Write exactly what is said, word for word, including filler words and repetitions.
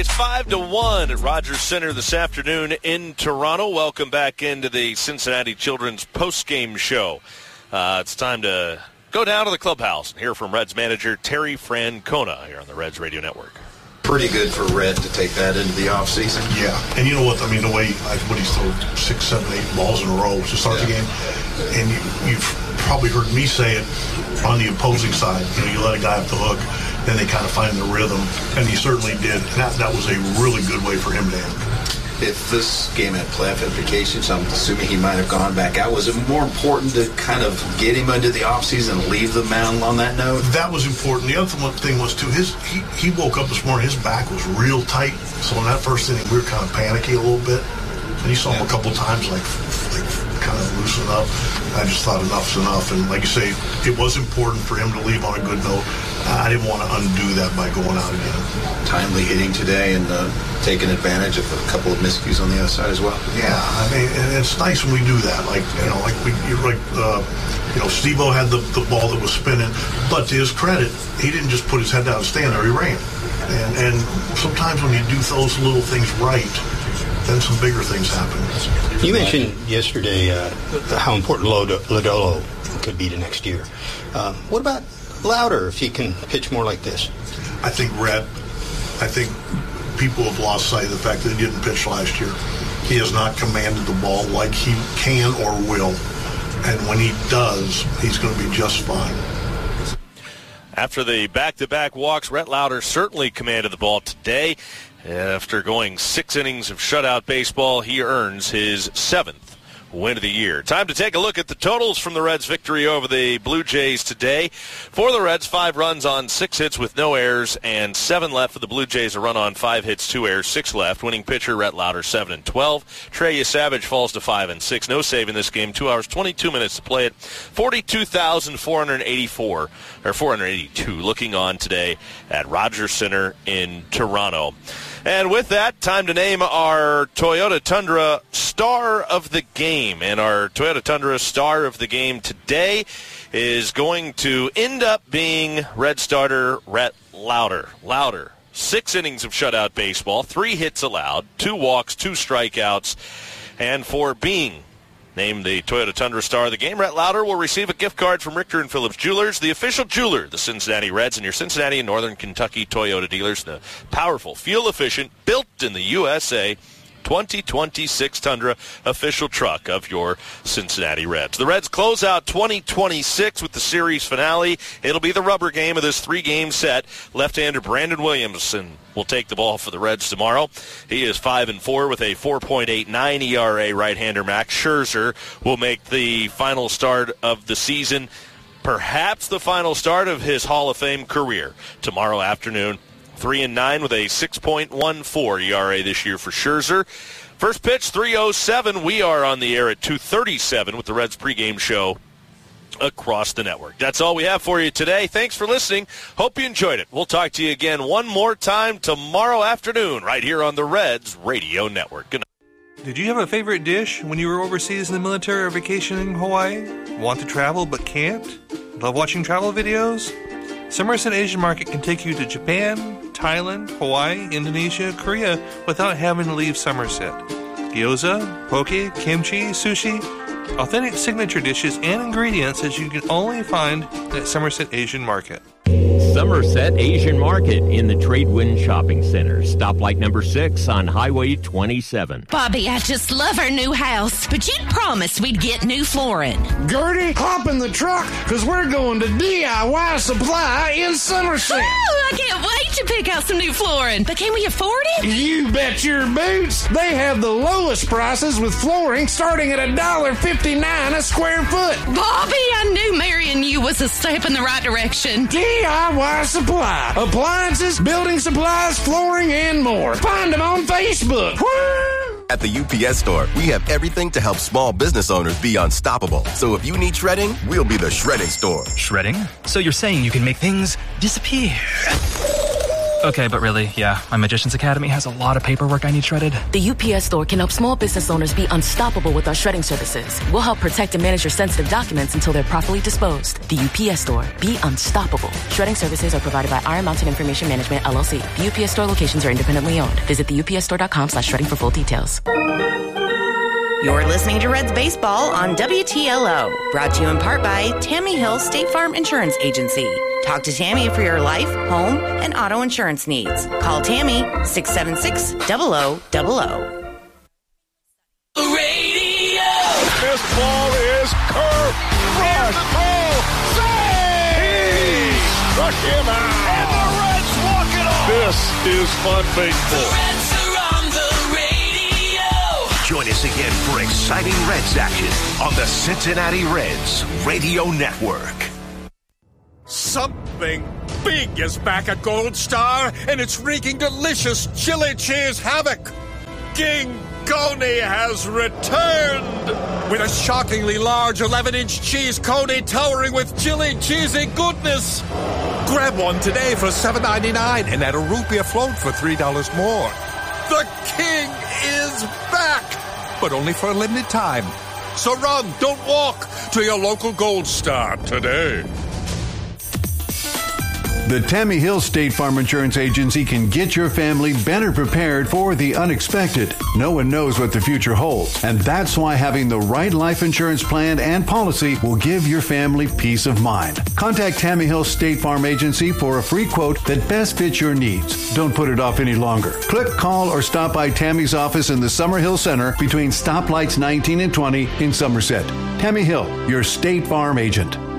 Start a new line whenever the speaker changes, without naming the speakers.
It's five to one at Rogers Center this afternoon in Toronto. Welcome back into the Cincinnati Children's postgame show. Uh, it's time to go down to the clubhouse and hear from Reds manager Terry Francona here on the Reds Radio Network.
Pretty good for Red to take that into the offseason.
Yeah, and you know what? I mean, the way what he's thrown six, seven, eight balls in a row to start yeah. the game, and you, you've probably heard me say it on the opposing side. You know, you let a guy up the hook, then they kind of find the rhythm, and he certainly did. And that, that was a really good way for him to end.
If this game had playoff implications, I'm assuming he might have gone back out. Was it more important to kind of get him into the offseason and leave the mound on that note?
That was important. The other thing was, too, his he, he woke up this morning, his back was real tight. So in that first inning, we were kind of panicky a little bit. And you saw him a couple times, like, like kind of loosen up. I just thought enough's enough. And like you say, it was important for him to leave on a good note. I didn't want to undo that by going out again.
Timely hitting today and uh, taking advantage of a couple of miscues on the other side as well.
Yeah, I mean, and it's nice when we do that. Like, you know, like we, like, uh, you know, Steve-O had the, the ball that was spinning, but to his credit, he didn't just put his head down and stand there. He ran. And, and sometimes when you do those little things right, then some bigger things happen.
You mentioned yesterday uh, how important Lodolo could be to next year. Uh, what about Lauder if he can pitch more like this?
I think Red, I think people have lost sight of the fact that he didn't pitch last year. He has not commanded the ball like he can or will. And when he does, he's going to be just fine.
After the back-to-back walks, Rhett Lauder certainly commanded the ball today. After going six innings of shutout baseball, he earns his seventh win of the year. Time to take a look at the totals from the Reds' victory over the Blue Jays today. For the Reds, five runs on six hits with no errors and seven left. For the Blue Jays, a run on five hits, two errors, six left. Winning pitcher, Rhett Lauder, seven and twelve. Trey Savage falls to five and six. No save in this game. Two hours, twenty-two minutes to play it. forty-two thousand four hundred eighty-four, or four hundred eighty-two, looking on today at Rogers Center in Toronto. And with that, time to name our Toyota Tundra Star of the Game. And our Toyota Tundra Star of the Game today is going to end up being Red starter Rhett Lauder. Lauder, six innings of shutout baseball, three hits allowed, two walks, two strikeouts. And for being named the Toyota Tundra Star of the Game, Rhett Lauder will receive a gift card from Richter and Phillips Jewelers, the official jeweler of the Cincinnati Reds, and your Cincinnati and Northern Kentucky Toyota dealers. The powerful, fuel-efficient, built in the U S A, twenty twenty-six Tundra official truck of your Cincinnati Reds. The Reds close out twenty twenty-six with the series finale. It'll be the rubber game of this three-game set. Left-hander Brandon Williamson will take the ball for the Reds tomorrow. He is five and four with a four point eight nine E R A. Right-hander Max Scherzer will make the final start of the season, perhaps the final start of his Hall of Fame career, tomorrow afternoon. Three and nine with a six point one four E R A this year for Scherzer. First pitch, three oh seven. We are on the air at two thirty-seven with the Reds pregame show across the network. That's all we have for you today. Thanks for listening. Hope you enjoyed it. We'll talk to you again one more time tomorrow afternoon right here on the Reds Radio Network. Good night.
Did you have a favorite dish when you were overseas in the military or vacationing in Hawaii? Want to travel but can't? Love watching travel videos? Somerset Asian Market can take you to Japan, Thailand, Hawaii, Indonesia, Korea without having to leave Somerset. Gyoza, poke, kimchi, sushi, authentic signature dishes and ingredients that you can only find at Somerset Asian Market.
Somerset Asian Market in the Tradewind Shopping Center. Stoplight number six on Highway twenty-seven.
Bobby, I just love our new house, but you promised we'd get new flooring.
Gertie, hop in the truck, because we're going to D I Y Supply in Somerset.
Oh, I can't wait to pick out some new flooring. But can we afford it?
You bet your boots. They have the lowest prices with flooring starting at one dollar fifty-nine a square foot.
Bobby, I knew marrying you was a step in the right direction.
D I Y Supply. Appliances, building supplies, flooring, and more. Find them on Facebook. Woo!
At the U P S Store, we have everything to help small business owners be unstoppable. So if you need shredding, we'll be the shredding store.
Shredding? So you're saying you can make things disappear? Okay, but really, yeah, my Magician's Academy has a lot of paperwork I need shredded.
The U P S Store can help small business owners be unstoppable with our shredding services. We'll help protect and manage your sensitive documents until they're properly disposed. The U P S Store. Be unstoppable. Shredding services are provided by Iron Mountain Information Management, L L C. The U P S Store locations are independently owned. Visit the U P S store dot com slash shredding for full details.
You're listening to Reds Baseball on W T L O. Brought to you in part by Tammy Hill State Farm Insurance Agency. Talk to Tammy for your life, home, and auto insurance needs. Call Tammy, six seven six, zero zero zero zero.
Radio!
This ball is curved. Here's the ball. Save! Struck him out.
And the Reds walk it off.
This is fun baseball.
The Reds are on the radio.
Join us again for exciting Reds action on the Cincinnati Reds Radio Network.
Something big is back at Gold Star, and it's wreaking delicious chili cheese havoc. King Coney has returned with a shockingly large eleven-inch cheese coney towering with chili cheesy goodness. Grab one today for seven ninety-nine and add a rupee float for three dollars more. The King is back, but only for a limited time. So run, don't walk, to your local Gold Star today.
The Tammy Hill State Farm Insurance Agency can get your family better prepared for the unexpected. No one knows what the future holds, and that's why having the right life insurance plan and policy will give your family peace of mind. Contact Tammy Hill State Farm Agency for a free quote that best fits your needs. Don't put it off any longer. Click, call, or stop by Tammy's office in the Summer Hill Center between stoplights nineteen and twenty in Somerset. Tammy Hill, your State Farm agent.